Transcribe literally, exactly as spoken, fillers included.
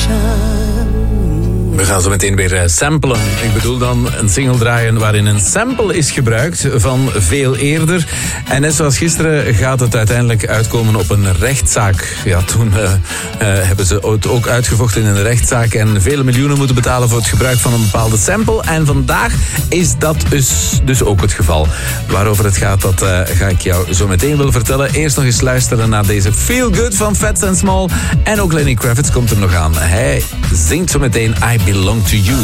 We gaan zo meteen weer uh, samplen. Ik bedoel dan een single draaien waarin een sample is gebruikt van veel eerder. En net zoals gisteren gaat het uiteindelijk uitkomen op een rechtszaak. Ja, toen uh, uh, hebben ze het ook uitgevochten in een rechtszaak en vele miljoenen moeten betalen voor het gebruik van een bepaalde sample. En vandaag is dat dus, dus ook het geval. Waarover het gaat, dat uh, ga ik jou zo meteen willen vertellen. Eerst nog eens luisteren naar deze Feel Good van Fats and Small. En ook Lenny Kravitz komt er nog aan. Hij zingt zo meteen I Belong to You.